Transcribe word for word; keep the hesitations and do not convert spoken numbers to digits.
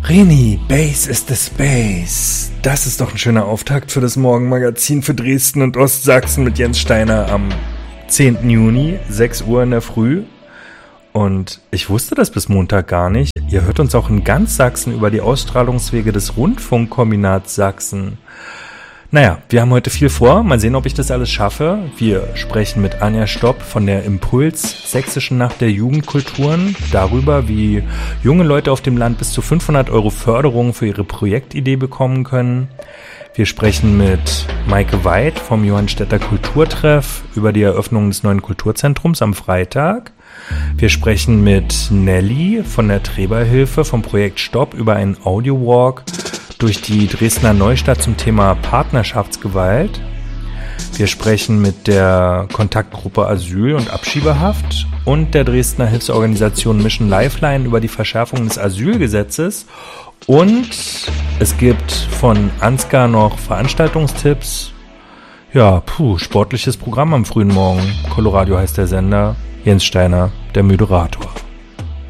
Reni, Bass is the Space. Das ist doch ein schöner Auftakt für das Morgenmagazin für Dresden und Ostsachsen mit Jens Steiner am zehnten Juni, sechs Uhr in der Früh. Und ich wusste das bis Montag gar nicht. Ihr hört uns auch in ganz Sachsen über die Ausstrahlungswege des Rundfunkkombinats Sachsen. Naja, wir haben heute viel vor. Mal sehen, ob ich das alles schaffe. Wir sprechen mit Anja Stopp von der Impuls Sächsischen Nacht der Jugendkulturen darüber, wie junge Leute auf dem Land bis zu fünfhundert Euro Förderung für ihre Projektidee bekommen können. Wir sprechen mit Maike Weid vom Johannstädter Kulturtreff über die Eröffnung des neuen Kulturzentrums am Freitag. Wir sprechen mit Nelly von der Treberhilfe vom Projekt Stopp über einen Audiowalk durch die Dresdner Neustadt zum Thema Partnerschaftsgewalt. Wir sprechen mit der Kontaktgruppe Asyl und Abschiebehaft und der Dresdner Hilfsorganisation Mission Lifeline über die Verschärfung des Asylgesetzes. Und es gibt von Ansgar noch Veranstaltungstipps. Ja, puh, sportliches Programm am frühen Morgen. Coloradio heißt der Sender. Jens Steiner, der Moderator.